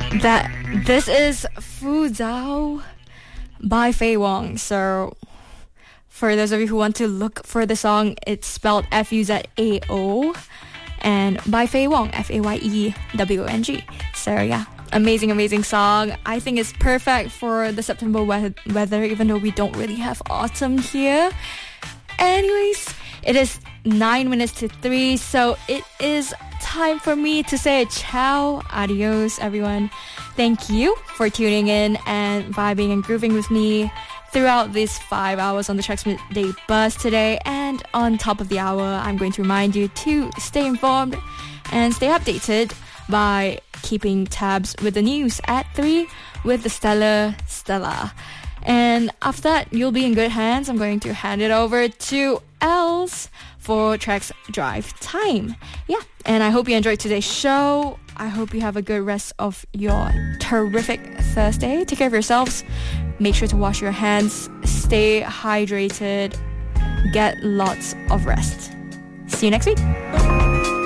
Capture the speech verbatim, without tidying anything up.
That this is Fu Zhao by Fei Wong. So for those of you who want to look for the song, it's spelled F U Z A O and by Fei Wong, F A Y E W O N G. So yeah, amazing, amazing song. I think it's perfect for the September we- weather, even though we don't really have autumn here. Anyways, it is nine minutes to three, so it is time for me to say ciao, adios, everyone. Thank you for tuning in and vibing and grooving with me throughout these five hours on the Tracks Midday Buzz today. And on top of the hour, I'm going to remind you to stay informed and stay updated by keeping tabs with the news at three with the Stellar Stella. And after that, you'll be in good hands. I'm going to hand it over to Els for Tracks Drive Time. Yeah, and I hope you enjoyed today's show. I hope you have a good rest of your terrific Thursday. Take care of yourselves. Make sure to wash your hands. Stay hydrated. Get lots of rest. See you next week.